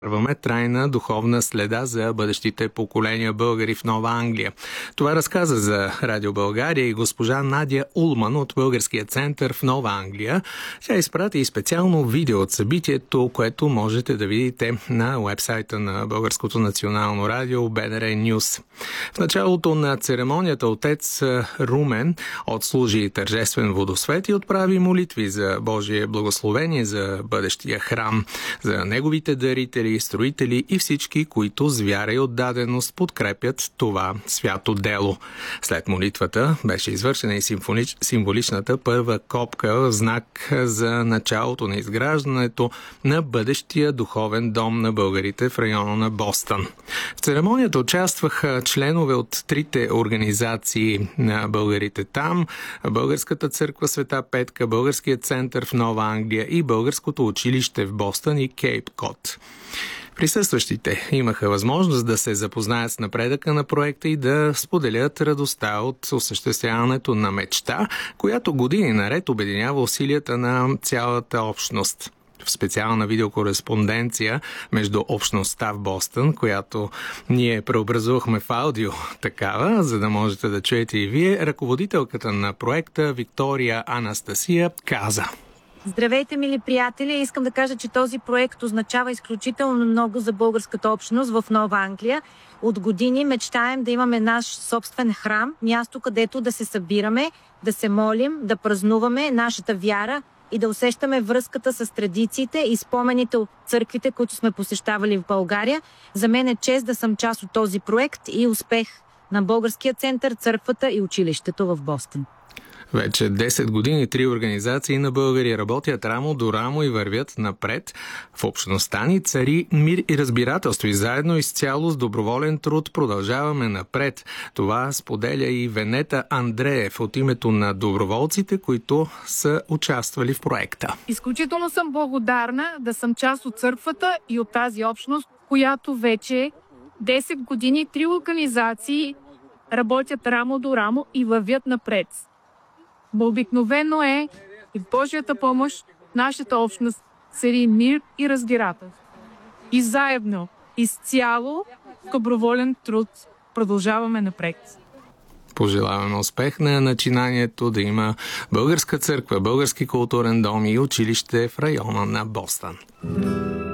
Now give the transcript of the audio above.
Върваме трайна духовна следа за бъдещите поколения българи в Нова Англия. Това разказа за Радио България и госпожа Надя Улман от Българския център в Нова Англия. Тя изпрати и специално видео от събитието, което можете да видите на уебсайта на Българското национално радио БНР News. В началото на церемонията отец Румен отслужи тържествен водосвет и отправи молитви за Божие благословение за бъдещия храм, за неговите дарители, строители и всички, които с вяра и отдаденост подкрепят това свято дело. След молитвата беше извършена и символичната първа копка в знак за началото на изграждането на бъдещия духовен дом на българите в района на Бостън. В церемонията участваха членове от трите организации на българите там: Българската църква Света Петка, Българския център в Нова Англия и Българското училище в Бостън и Кейп Код. Присъстващите имаха възможност да се запознаят с напредъка на проекта и да споделят радостта от осъществяването на мечта, която години наред обединява усилията на цялата общност. В специална видеокореспонденция между общността в Бостън, която ние преобразувахме в аудио такава, за да можете да чуете и вие, ръководителката на проекта Виктория Анастасия каза: Здравейте, мили приятели! Искам да кажа, че този проект означава изключително много за българската общност в Нова Англия. От години мечтаем да имаме наш собствен храм, място, където да се събираме, да се молим, да празнуваме нашата вяра и да усещаме връзката с традициите и спомените от църквите, които сме посещавали в България. За мен е чест да съм част от този проект и успех на Българския център, църквата и училището в Бостън. Вече 10 години три организации на българи работят рамо до рамо и вървят напред. В общността ни цари мир и разбирателство и заедно изцяло с доброволен труд продължаваме напред. Това споделя и Венета Андреев от името на доброволците, които са участвали в проекта. Изключително съм благодарна да съм част от църквата и от тази общност, която вече 10 години три организации работят рамо до рамо и вървят напред. Обикновено е и в Божията помощ нашата общност цари мир и разбирателство. И заедно, изцяло, доброволен труд продължаваме напред. Пожелаваме успех на начинанието да има българска църква, български културен дом и училище в района на Бостън.